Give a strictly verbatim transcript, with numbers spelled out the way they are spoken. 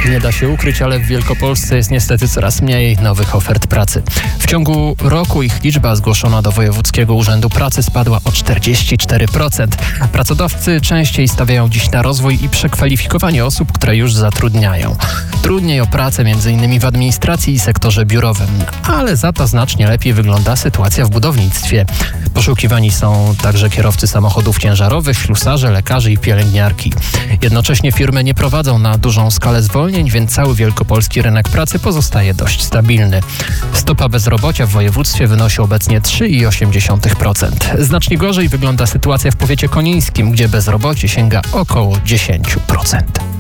Nie da się ukryć, ale w Wielkopolsce jest niestety coraz mniej nowych ofert pracy. W ciągu roku ich liczba zgłoszona do Wojewódzkiego Urzędu Pracy spadła o czterdzieści cztery procent. Pracodawcy częściej stawiają dziś na rozwój i przekwalifikowanie osób, które już zatrudniają. Trudniej o pracę m.in. w administracji i sektorze biurowym, ale za to znacznie lepiej wygląda sytuacja w budownictwie. Poszukiwani są także kierowcy samochodów ciężarowych, ślusarze, lekarze i pielęgniarki. Jednocześnie firmy nie prowadzą na dużą skalę zwolnień, więc cały wielkopolski rynek pracy pozostaje dość stabilny. Stopa bezrobocia w województwie wynosi obecnie trzy przecinek osiem procent. Znacznie gorzej wygląda sytuacja w powiecie konińskim, gdzie bezrobocie sięga około dziesięć procent.